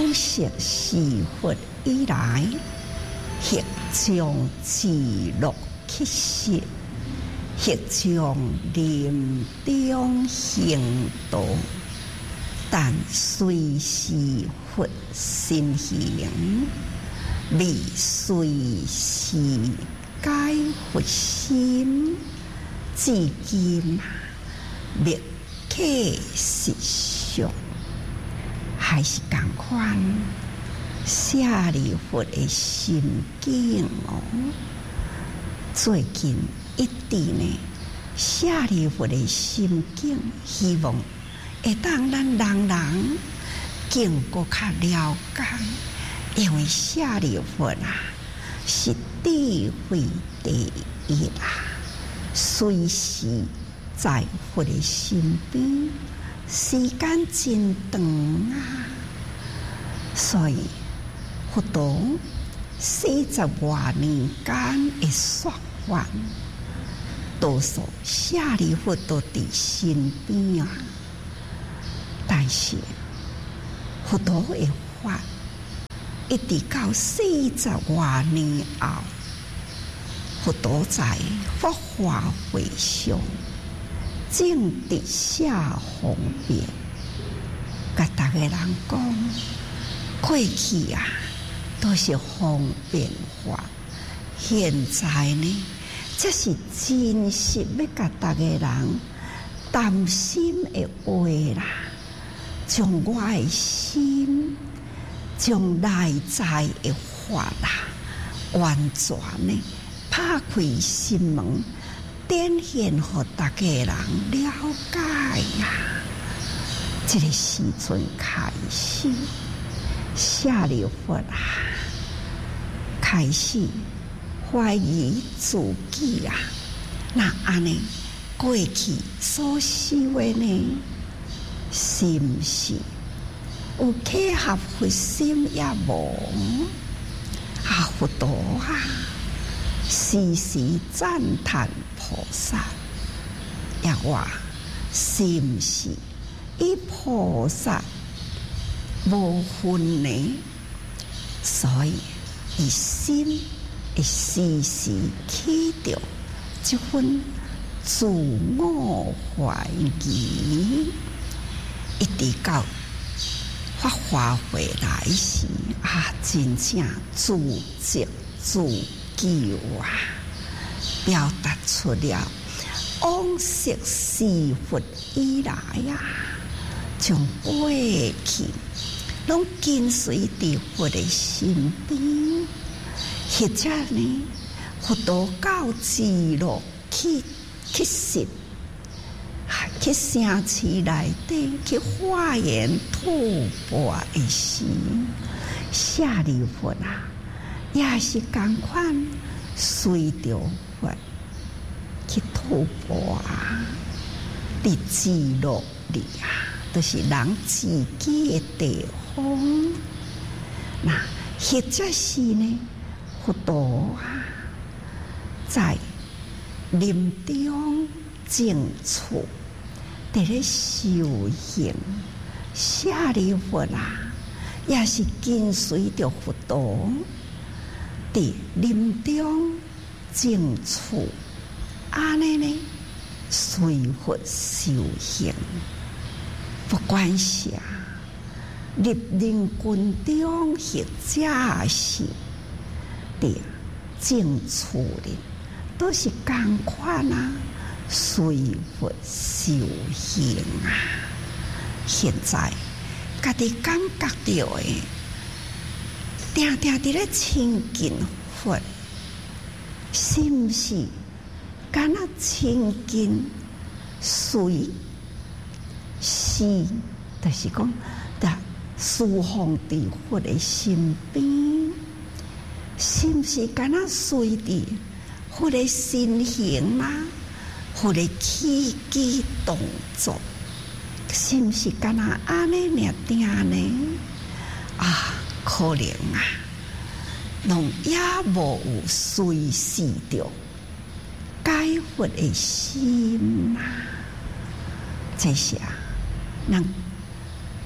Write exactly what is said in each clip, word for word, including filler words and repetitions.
往昔是佛以来，或将自乐起息，或将临终行道，但随是佛心行，未随是解佛心，至今未可实相。还是同款，舍利弗的心境哦。最近一直呢，舍利弗的心境，希望会当咱人人更搁较了解，因为舍利弗啊，是智慧第一啦，随时在佛的身边。时间真长啊，所以佛陀四十多年间的说法，多数舍利弗都伫身边啊。但是佛陀的法，一直到四十多年后，佛陀在法华会上。正直下方便，甲大家人讲，过去啊都是方便法，现在呢，这是真实要甲大家人担心的话啦，将我的心，将内在的法啦，完全呢拍开心门。展现予大家人了解呀、啊！这个时阵开始，舍利弗啊，开始怀疑自己啊。那安尼过去所修的呢，是毋是有契合佛心也无？啊，佛陀啊！时时赞叹菩萨，也话是毋是以菩萨无分呢？所以伊心会时时起着这份自我怀疑，一直到法华会来时啊，真正自责自救啊，表达出了往昔是佛以来啊，将过去拢跟随伫佛的身边，或者呢，佛陀到自乐去去实，去城市内底去化缘吐蕃的时，舍利弗啊。也是同款，随着佛去吐蕃啊，伫自乐里啊，都、就是人自己的地方。那或者是呢，佛陀啊，在临终静处，伫咧修行，舍利弗啊，也是跟随着佛陀。伫临终静处，安尼呢，随佛修行，不管是啊，入灵军中或者是伫静处里，都是同款啊，随佛修行啊。现在家己感觉到的。定定伫咧亲近佛，是毋是敢若亲近随是，就是讲，得侍奉伫佛的身边，是毋是敢若随伫佛的身形啦，佛的起居动作，是毋是敢若安尼尔定呢？啊！可能啊，拢也无有随时着解佛的心啊。这些啊，人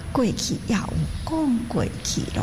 过去也有讲过去咯。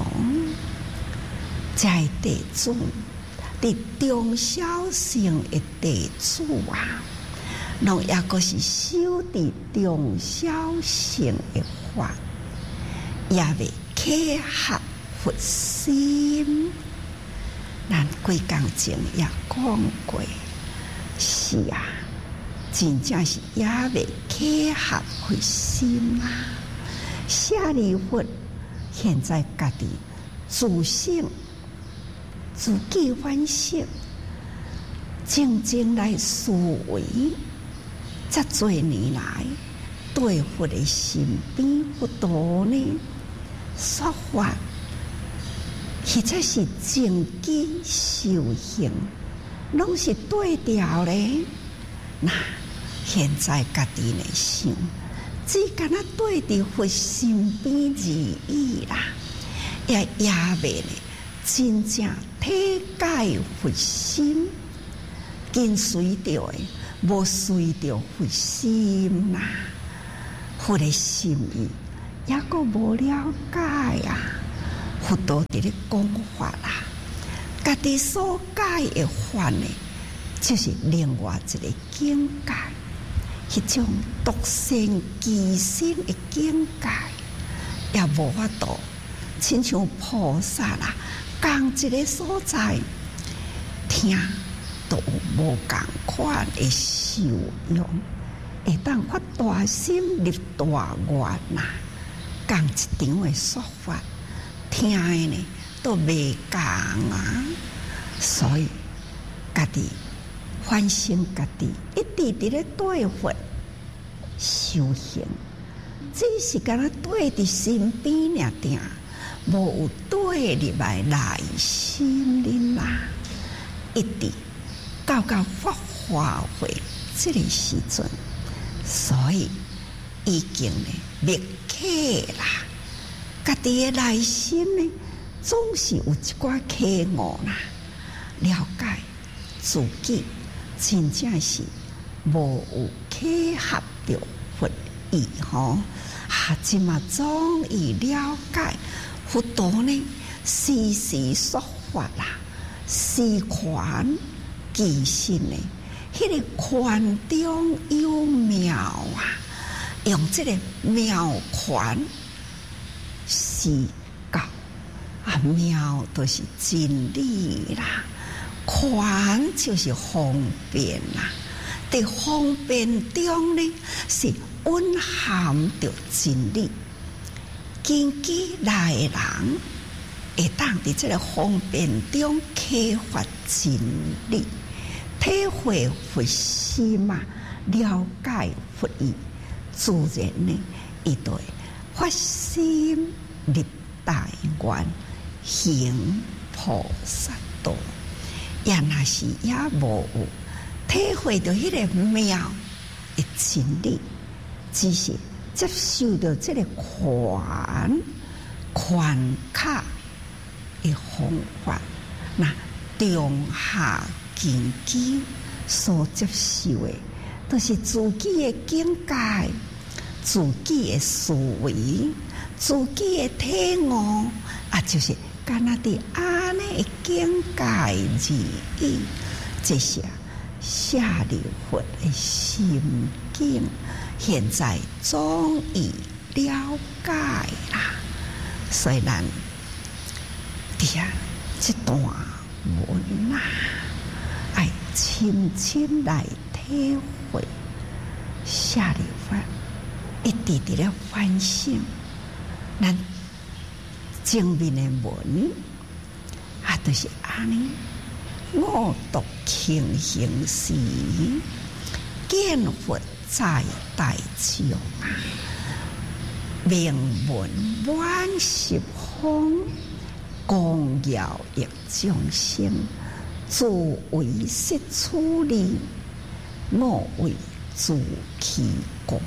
在地主，伫中小乘的地主啊，拢也个是修伫中小乘的法，也未契合佛心。咱几工前也讲过，是啊，真正是也未契合佛心啊。舍利弗现在家己自省、自己反省，静静来思维，这多年来对佛的身边不多呢，说法。或者是正机修行，拢是对调咧。那现在家己来想，只敢若对伫佛身边而已啦，也也未呢真正体解佛心，跟随着的无随着佛心啦，佛的心意也个无了解啊。佛陀伫咧讲法啦，家己所解的法呢，就是另外一个境界，迄种独善其身的境界，也无法度，亲像菩萨啦，共一个所在，听都无共款的受用，会当发大心立大愿呐，共一场的说法。听的呢都未共啊，所以家己反省家己，一直伫咧对佛修行，只是敢若对伫身边尔定，无有对入来内心里啦。一直到到发华会这个时阵，所以已经呢灭客啦。家己的内心呢，总是有一寡契悟啦，了解自己真正是无有契合着佛意吼。啊，即嘛终于了解佛陀呢，时时说法啦，时宽其身呢，迄、那个宽中有妙啊，用这个妙宽。是教啊，妙就是真理啦，宽就是方便啦。在方便中呢，是蕴含着真理。根基来的人会当伫这个方便中启发真理，体会佛心嘛，了解佛意，自然呢，伊对。发心立大愿，行菩萨道，也若是也无有体会到迄个妙的真理，只是接受到这个宽宽卡的方法。那中下根基所接受的，都是自己的境界。自己的思维，自己的体悟啊，就是干那的安尼的境界而已。这些舍利弗的心境，现在终于了解啦。所以咱伫啊这段文啊，爱深深来体会舍利弗。一直伫咧反省，咱前面的文啊，就是安尼。我读庆行时，见佛在大众啊，名闻万十方，光耀益众生，自为摄处理，我为自其讲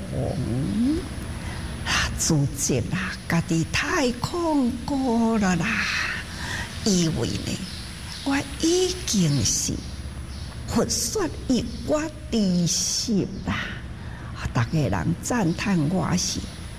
啊，自责啦，家己太恐怖了啦！以为呢，我已经是佛说以我知识啦，大家人赞叹我是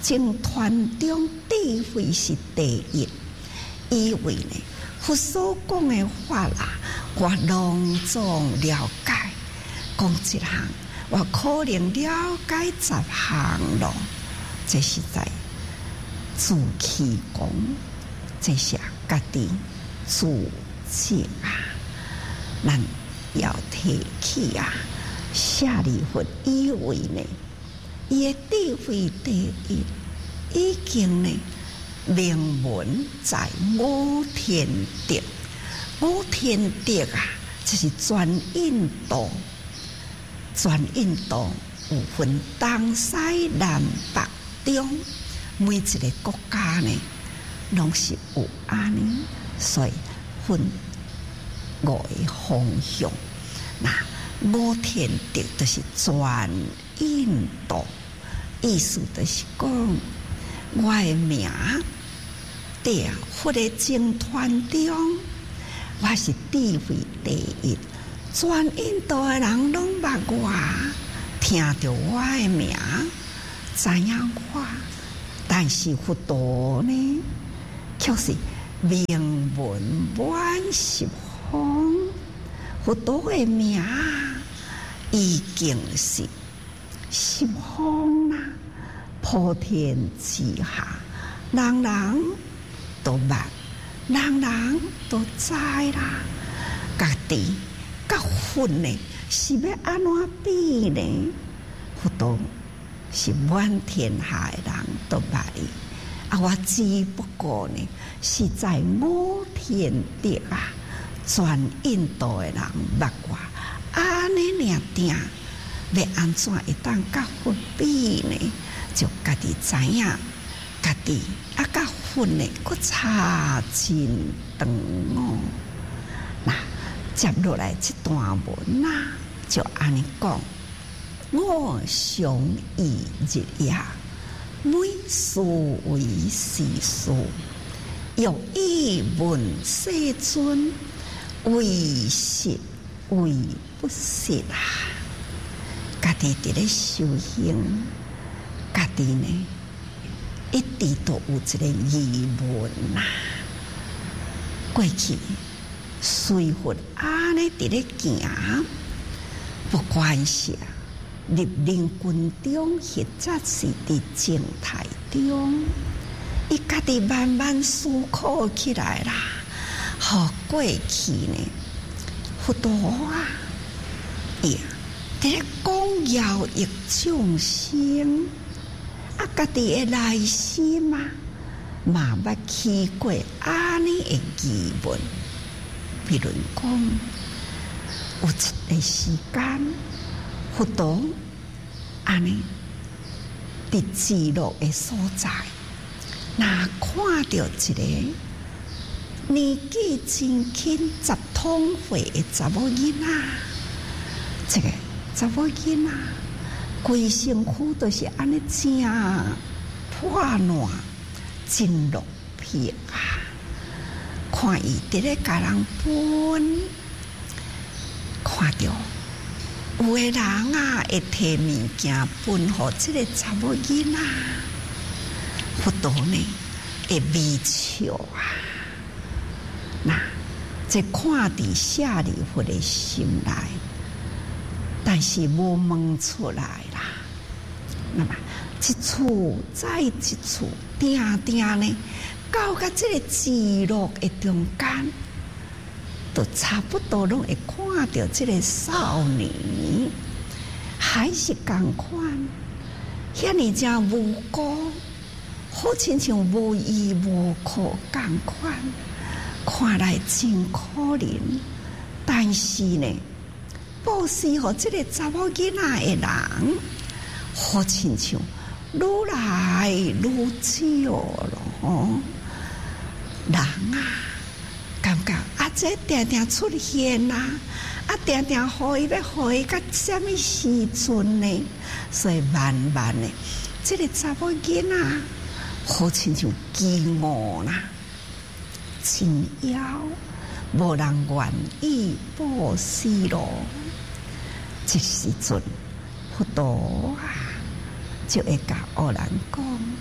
僧团中智慧是第一，以为呢，佛所讲的法啦，我隆重了解，讲一项，我可能了解十项咯。这是在自欺讲，这是家己自责啊！咱要提起啊，舍利弗以为呢，伊的智慧第一，已经呢名闻在五天竺。五天竺啊，就是全印度，全印度有分东西南北中，每一个国家呢，拢是有安尼，所以分五个方向。那五天竺就是全印度，意思就是讲，我的名在佛的僧团中，我是智慧第一，全印度的人拢捌我，听到我的名，知影我，但是佛陀呢，却是名闻满十方。佛陀的名已经是十方啦，普天之下，人人都捌，人人都知啦。家己甲佛呢，是要安怎比呢？佛陀是满天下的人都捌伊，啊，我只不过呢，是在五天竺啊。全印度的人捌我，安尼尔定，要安怎会当甲佛比呢？就家己知影，家己啊甲佛呢，佫差真长哦。那接落来这段文啊，就安尼讲：我常忆日夜，每事为时事，欲以问世尊。为实为不实啊！家己伫咧修行，家己呢一直都有一个疑问呐。过去随佛安尼伫咧行，不管是入灵群中，或者是伫静态中，伊家己慢慢思考起来啦。好过去呢，佛陀啊，伊伫咧讲饶益众生，啊，家己的内心啊，嘛捌起过安尼的疑问。比如讲，有一个时间，佛陀安尼伫极乐的所在，那看到一个年纪真轻、十通岁的查某囡仔，这个查某囡仔，规身躯都是安尼正破烂、真落魄啊！看伊伫咧甲人分，看到有个人啊，会摕物件分互即个查某囡仔，佛陀呢会微笑啊！那这看伫舍利弗的心内，但是无问出来啦。那么一处再一处，定定呢，到甲这个极乐的中间，都差不多拢会看到这个少年，还是同款，遐尼正无辜，好亲像无依无靠同款。看来真可怜，但是呢，布施互这个查某囡仔的人，好亲像愈来愈少咯。人啊，感觉啊，这定定出现啊，啊，定定互伊要互伊到什么时阵呢？所以慢慢的，这个查某囡仔好亲像饥饿啦。真要无人愿意布施咯。这时阵，佛陀啊，就会甲恶人讲：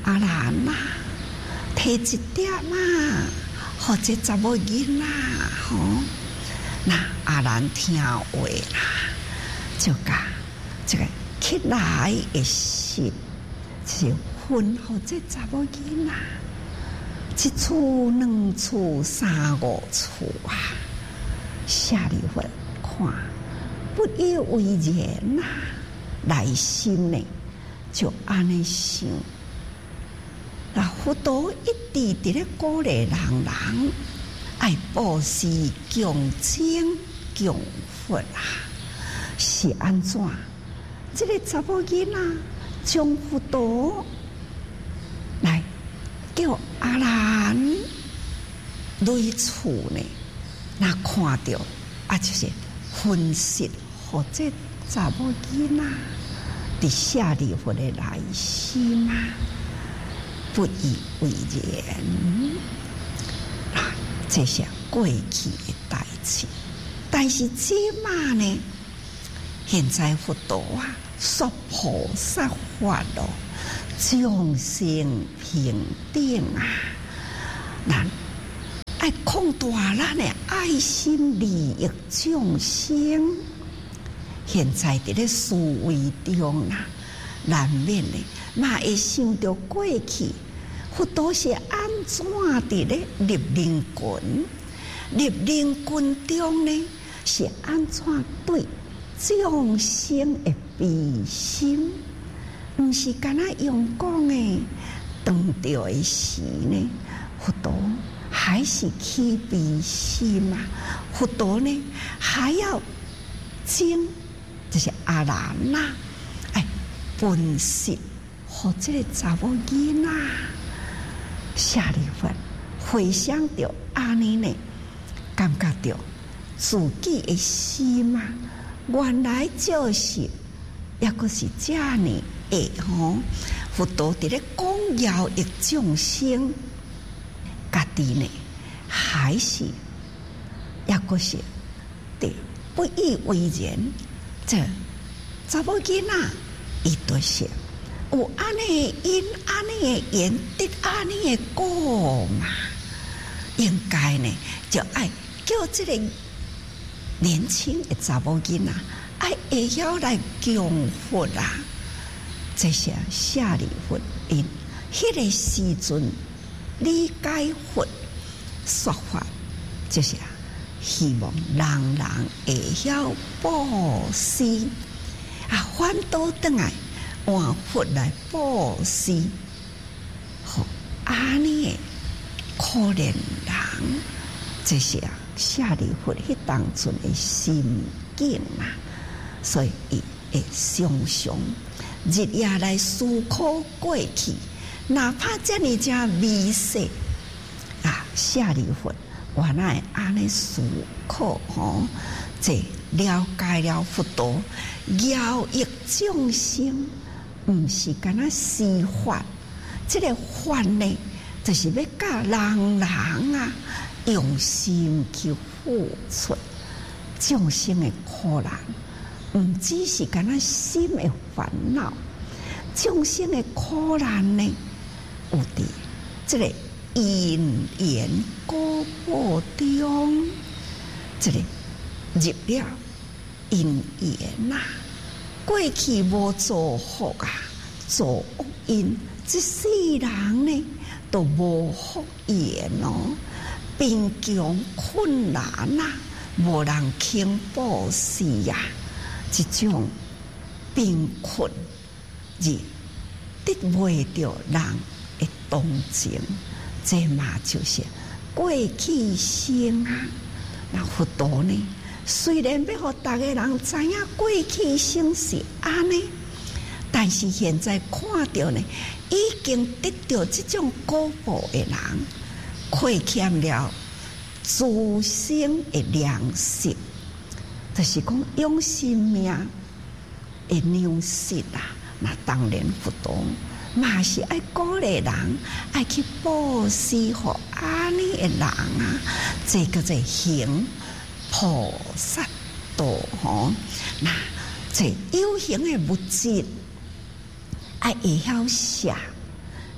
阿兰啊，提一点啊，或者查某囡仔吼，那阿兰听话啦，就甲这个起来的心，就分互这查某囡仔，一厝两厝三五厝啊，下里份看不以为然呐、啊，内心呢就安尼想。那佛陀一直伫咧鼓励人人爱布施、供精、供佛啊，是安怎？这个查某囡仔将佛陀来叫阿兰类厝呢，那看到啊，就是分析或者查某囡仔伫舍利弗的内心啊。不以为然啊，这是过去的代志。但是即马呢，现在佛陀啊，说菩萨法咯，众生平等啊，咱爱扩大咱的爱心利益众生。现在伫咧思维中啊，难免的嘛会想到过去。佛陀是安怎伫咧入灵群？入灵群中呢，是安怎对众生的悲心？毋是干那用讲的，当着的时呢，佛陀还是起悲心啊！佛陀呢，还要经就是阿兰呐，哎，分析或者查某囡仔。下里份回想到安尼呢，感觉到自己的心啊，原来就是也个是这样的吼。佛陀伫咧讲饶益众生，家己呢还是也个是对不以为然。这查某囡仔，伊都是。有安尼的因，安尼的缘，得安尼的果嘛？应该呢，就爱叫这个年轻的查某囡仔，爱会晓来供佛啊！这些舍利弗因，迄个时阵理解佛说法，就是希望人人会晓布施啊，反倒转来。换佛来布施，好安尼的可怜人，这是啊舍利弗迄当阵的心境啊，所以伊会常常日夜来思考过去，哪怕遮尔正微细啊，舍利弗原来安尼思考吼，这了解了佛陀饶益众生。毋是干那施法，这个法呢，就是要教人人啊用心去付出众生的苦难，毋只是干那心的烦恼，众生的苦难呢，有伫这个因缘果报中，这个入了因缘呐。过去无做福啊，做恶因，这世人呢都无福缘哦，贫穷困难啊，无人肯布施呀，这种贫困而得袂着人的同情，这嘛就是过去生啊。那佛陀呢？虽然要互大家人知影过去生是安尼，但是现在看到呢，已经得到这种果报的人，亏欠了自身的良心，就是讲用性命的良心啊。那当然佛陀嘛是爱鼓励人，爱去布施互安尼的人啊，这个在行。菩萨道吼，那这有形的物质，爱会晓舍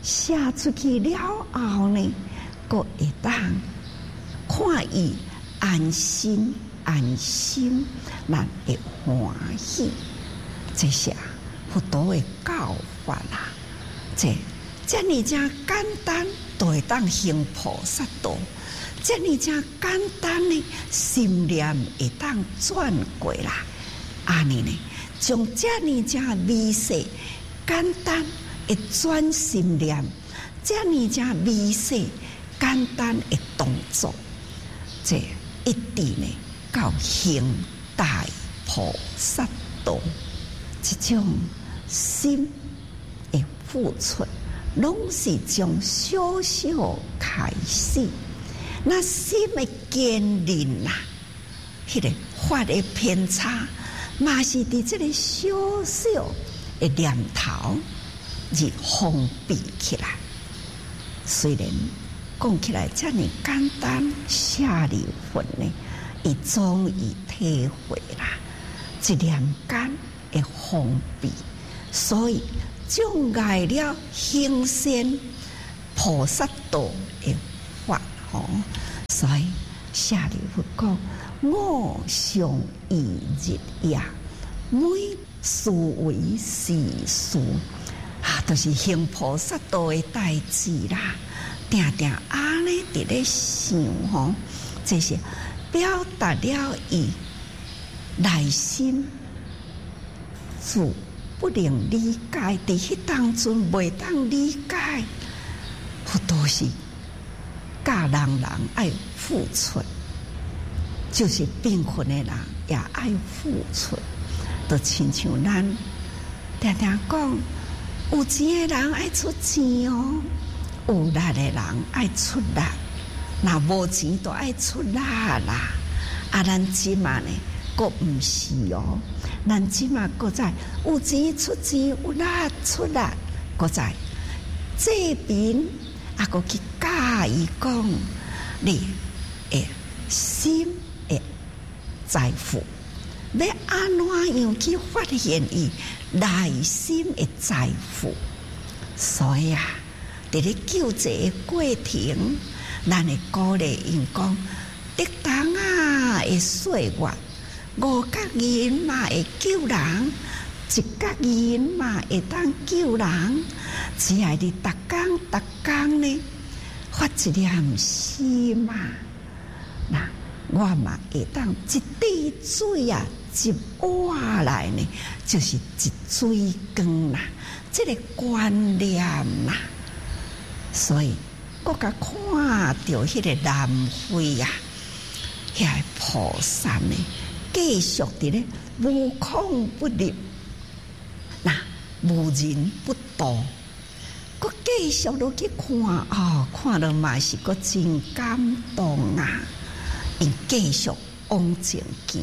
写出去了后呢，佫会当看伊安心安心，咱会欢喜。这些佛陀的教法啦，这这呢正简单，都会当行菩萨道。这呢正简单呢，心念会当转过啦。安尼呢，将这呢正微细、简单的转心念，这呢正微细、简单的动作，这一直呢到行大菩萨道，这种心的付出，拢是从小小开始。那心的坚韧呐，迄个法的偏差，嘛是伫这个小小的念头而封闭起来。虽然讲起来这么简单，舍利弗呢，伊终于体会啦，一念间的封闭，所以障碍了行善菩萨道的法。哦，所以舍利弗讲：我常忆日夜，每事为是事，啊，都、就是行菩萨道的代志啦。定定安尼伫咧想吼，这些表达了伊内心自不能理解，伫迄当中袂当理解，好多是。教人人爱付出，就是贫困的人也爱付出。就亲像咱常常讲，有钱的人爱出钱哦，有力的人爱出力，那无钱都爱出力啦。啊，咱即嘛呢，佫毋是哦，咱即嘛佫在有钱出钱，有力出力，佫在这边。啊，佫去教伊讲，你诶心诶财富，要安怎样去发现伊内心诶财富？所以啊，伫咧救济诶过程，咱会鼓励因讲，得当啊会岁月，五角银嘛会救人，一角银嘛会当救人。只要你逐工逐工呢，发一念心嘛，那我嘛会当一滴水啊，一碗来呢，就是一水缸啦，这个观念啦。所以我甲看到迄个南非啊，遐个菩萨呢，继续伫咧无孔不入，那无人不度。佫继续落去看哦，看了嘛是佫真感动啊！因继续往前行，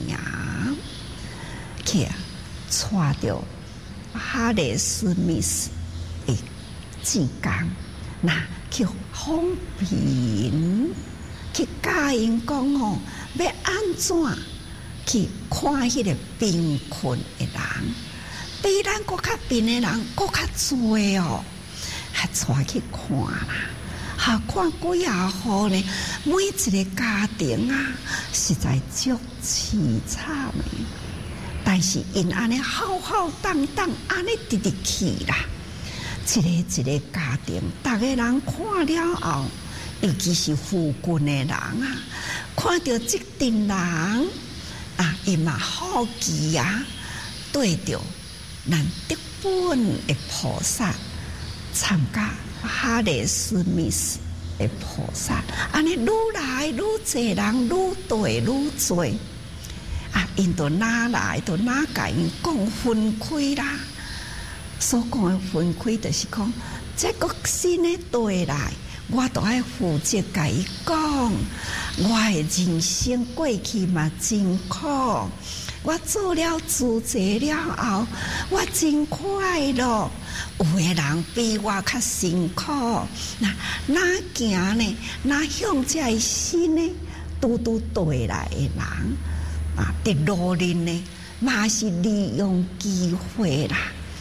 去带着哈里斯密斯的志工，那去访贫，去教因讲哦，要安怎去看迄个贫困的人，比咱佫较贫的人佫较多哦。还带去看啦，哈看几啊户呢？每一个家庭啊，实在足凄惨的。但是因安尼浩浩荡荡安尼直直去啦，一个一个家庭，逐个人看了后，尤其是富贵的人啊，看到这群人啊，伊嘛好奇啊，对着咱德本的菩萨。参加哈里斯密斯的菩萨，安尼愈来愈侪人，愈对愈多。啊，因都哪来，都哪甲因讲分开啦。所讲的分开，就是讲，这个新的对来，我都爱负责甲伊讲，我的人生过去嘛真苦。我做了自济了后，我真快乐。有的人比我较辛苦，那哪行呢？哪向这新呢？拄拄对来的人啊，伫路人呢，嘛是利用机会啦。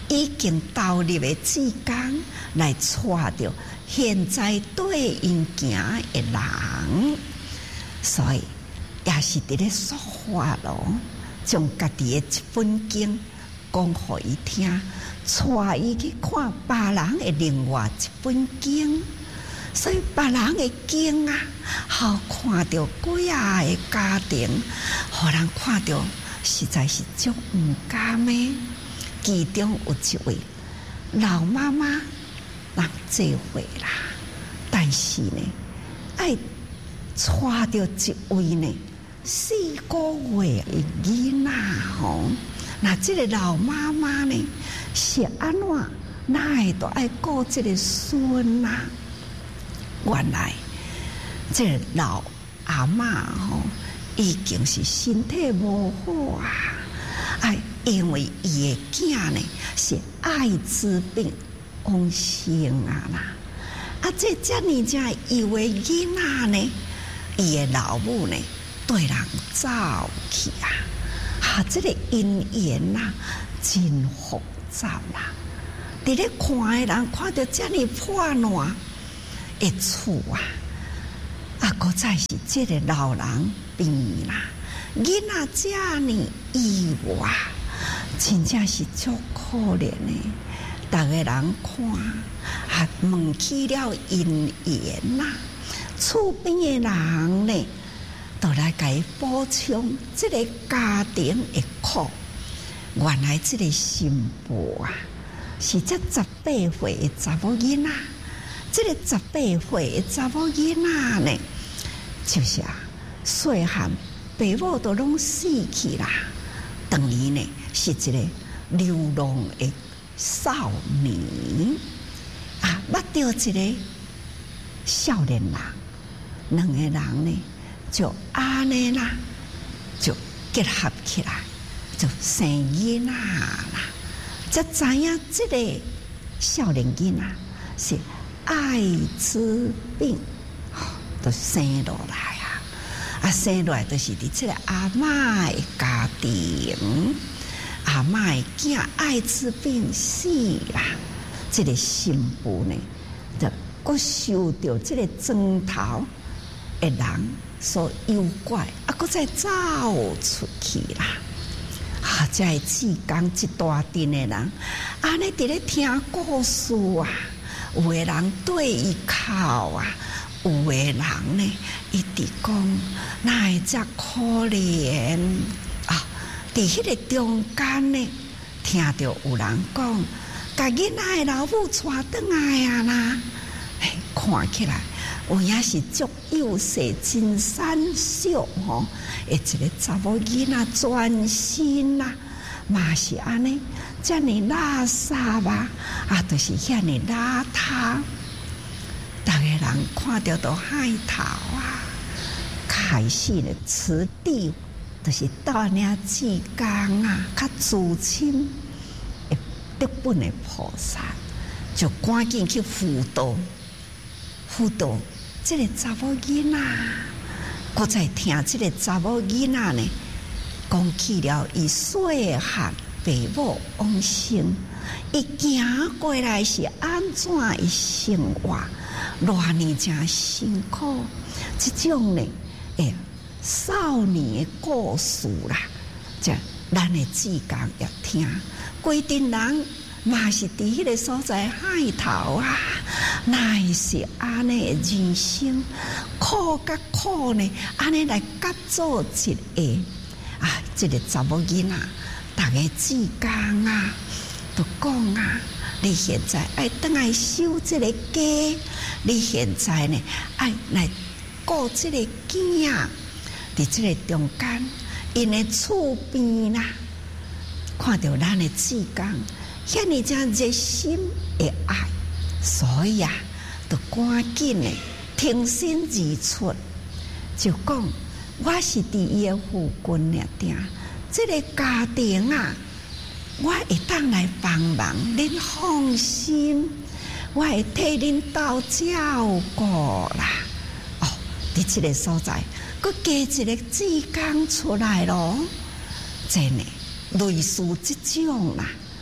已经投入的志工来带着现在对因行的人，所以也是伫咧说话咯，将家己的一本经讲互伊听，带伊去看别人的另外一本经。所以别人的经啊，好看到几啊个家庭，互人看到实在是足唔甘的。其中有一位老妈妈人这回啦，但是呢，爱带着一位呢四个月的囡仔吼，那这个老妈妈呢是安怎，哪会都爱顾这个孙啊？原来这个老阿嬷吼，已经是身体无好啊，啊，因为伊的囝呢是艾滋病往生啊啦，啊，这遮尔正幼的囡仔呢，伊的老母呢对人走去啊，啊，这个姻缘呐真复杂啦，伫咧看的人看到遮尔破烂的厝啊，啊，搁再是这个老人病啦，囡仔遮尔意外，真正是足可怜的。逐个人看，啊，问起了因缘啦，厝边的人呢，都来甲伊补充这个家庭的苦。原来这个新妇啊，是这十八岁的查某囡仔。这个十八岁的查某囡仔呢，就是啊，细汉爸母都拢死去啦，等于呢是一个流浪的少年啊，捌到一个少年人，两个人呢就安尼啦，就结合起来，就生囡仔啦。才知影这个少年囡仔是艾滋病，都生落来啊！啊，生落来都是伫这个阿嬷的家庭，阿嬷的囝艾滋病死啦。这个新妇呢，就佫受到这个砖头的人所诱拐，啊，佫再走出去啦。啊，这个志工一大群的人，安尼伫咧听故事啊。有的人对伊哭啊，有的人呢一直讲，哪会遮可怜啊！伫迄个中间呢，听到有人讲，甲囡仔的老母带转来啊啦，哎，看起来有影是足幼细、真瘦小吼，的一个查某囡仔全身啦，嘛是安尼。遮尔垃圾啊，啊，就是遐尼邋遢，逐个人看到都害头啊！开始咧，此地就是到领志工啊，较资深的德本的菩萨，就赶紧去辅导，辅导这个查某囡仔，搁再听这个查某囡仔呢，讲起了伊细汉。爸母往生，伊行过来是安怎伊生活，偌尼真辛苦。这种呢，诶，少年的故事啦，这咱的志工要听。规定人嘛是伫迄个所在害头啊，哪会是安尼的人生苦甲苦呢？安尼来甲做一个啊，这个查某囡仔。逐个志工啊，都讲啊，你现在爱倒来收这个家，你现在呢爱来顾这个囝，伫这个中间，因的厝边啦，看到咱的志工，遐尼正热心的爱，所以啊，就赶紧的挺身而出，就讲我是伫伊的附近了定。这个家庭啊，我会当来帮忙，恁放心，我会替恁斗照顾啦。哦，伫这个所在，佮加一个志工出来咯。真的，类似这种啦，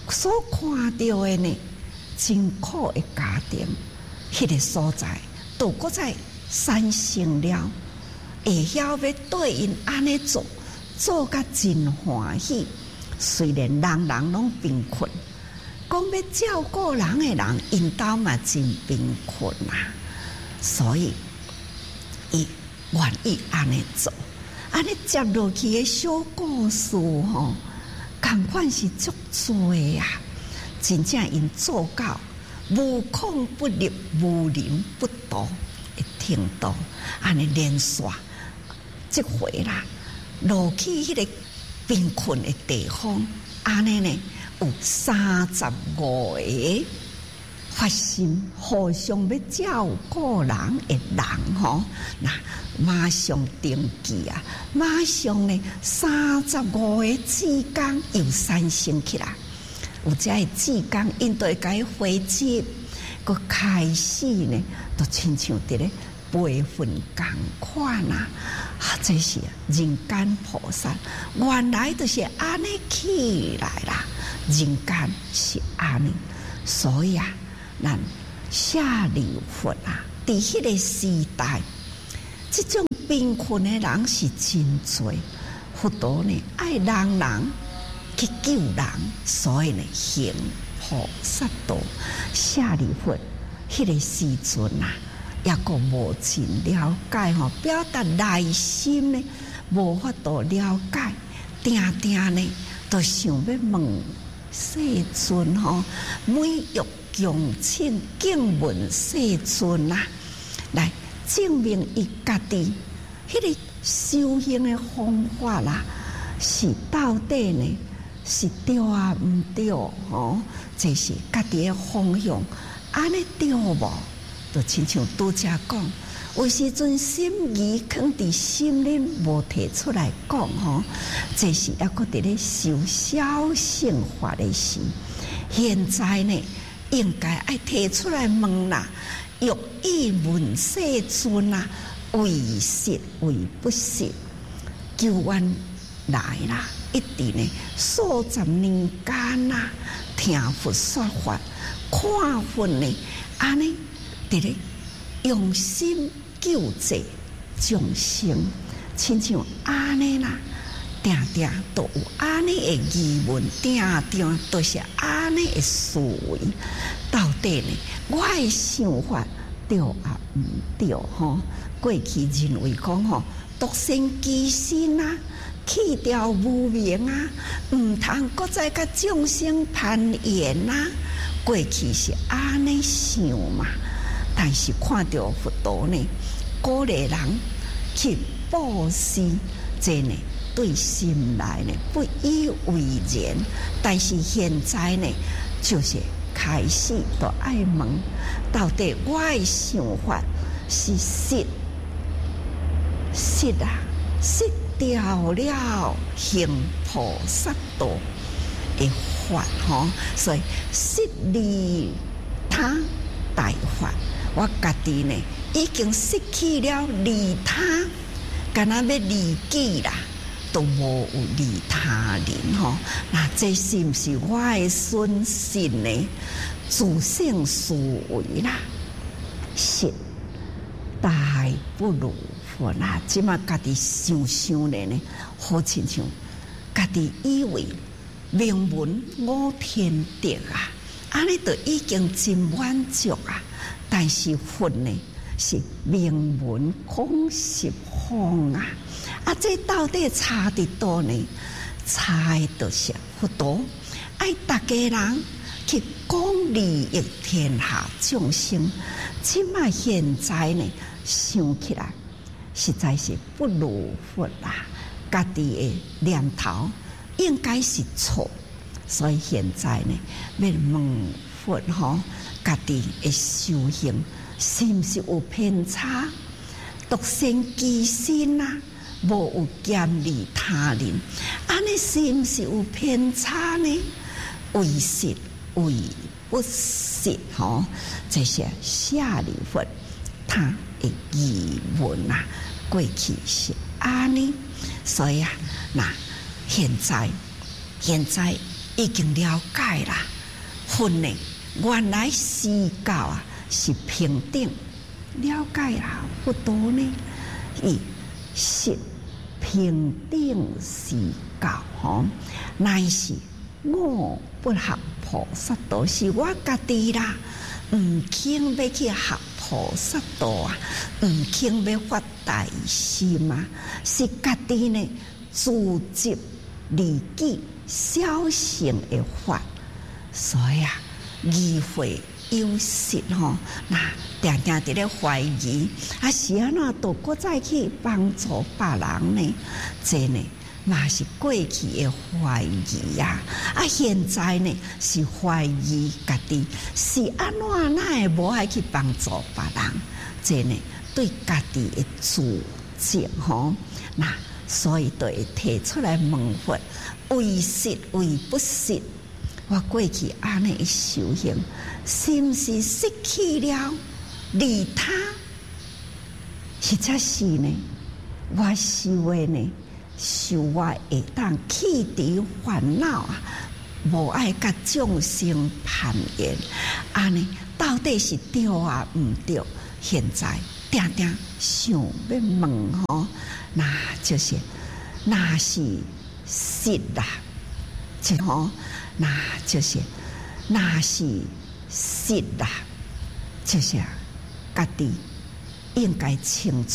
所看到的呢，真苦的家庭，迄个所在，都搁在产生了，会晓要对因安尼做，做甲真欢喜。虽然人人拢贫困，讲要照顾人的人，因兜嘛真贫困啊，所以伊愿意安尼做。安尼接落去的小故事吼，同款是足多啊！真正因做到无孔不入、无人不睹的程度，安尼连续即回啦，落去迄个贫困的地方，安尼呢有三十五个发心互相要照顾人的人吼，那马上登记啊，马上呢三十五个志工又产生起来，有这个志工因对该回接，佮开始呢，都亲像伫咧培训共款啊，啊，这是人间菩萨，原来就是安尼起来啦，人间是安尼，所以啊。咱舍利弗啊，伫迄个时代，即种贫困的人是真多，佛陀呢爱人人去救人，所以呢行菩萨道。舍利弗迄个时阵啊，也个无真了解吼，表达内心呢无法度了解，定定呢都想要问世尊吼，每欲恭请敬问世尊啊，来证明伊家己迄个修行的方法啦，是到底呢是对啊毋对吼？这是家己的方向，安尼对无？就亲像拄则讲，有时阵心意藏伫心里，无提出来讲吼，这是抑个伫咧修小乘法的时，现在呢？应该爱提出来问啦，欲以问世尊啊，为实为不实，求愿来啦！一直呢数十年间啦，听佛说法，看佛呢，安尼伫咧用心救济众生，亲像安尼啦。定定都有安尼的疑问，定定都是安尼的思维。到底呢，我的想法对啊毋对吼？过去认为讲吼，独善其身啊，去掉无明啊，毋通搁再甲众生攀缘啊。过去是安尼想嘛，但是看到佛陀呢，鼓励人去布施，这呢。对心来呢不以为然，但是现在呢，就是开始都爱问，到底我的想法是实实啊，实掉了行菩萨道的法吼，所以实利他大法，我家己呢已经失去了利他，敢若要利己啦。都无有利他人吼，那这是毋是我的损失呢？自性思维啦，是大不如佛啦。即马家己想想咧呢，好亲像家己以为名闻我天德啊，安尼都已经真满足啊。但是佛呢，是名闻空实空啊。啊，这到底差伫倒呢？差就是佛陀爱大家人去讲利益天下众生。即马现在呢，想起来实在是不如佛啦，家己的念头应该是错，所以现在呢，要问佛吼，家己的修行是毋是有偏差？独善其身啊！无有兼利他人，安尼是毋是有偏差呢？为实为不实吼，这些舍利弗他的疑问啊，过去是安尼，所以啊，那现在现在已经了解啦，分呢原来思教啊是平等，了解啦不多呢，伊是平等思教吼，乃是我不学菩萨道，是我家己啦，毋肯要去学菩萨道啊，毋肯要发大心啊，是家己呢自执利己小乘的法，所以啊，议会有时吼，那定定伫咧怀疑，啊是安怎都搁再去帮助别人呢？这呢，嘛是过去的怀疑啊！啊，现在呢是怀疑家己是安怎，哪会无爱去帮助别人？这呢，对家己的自责吼，那所以就会提出来问佛：为实为不实？我过去安尼修行，是毋是失去了利他？实则是呢，我修的呢，修我会当去除烦恼啊，无爱甲众生攀缘，安尼到底是对啊毋对？现在定定想要问吼，那就是那是实啦，就吼。那就是那是实啦，就是家己应该清楚。